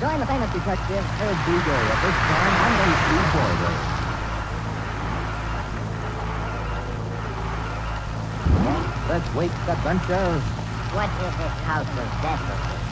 Join the famous detective, Ed Bugay, at this time on AC Boiler. This week's adventure. What is this house of Cecil?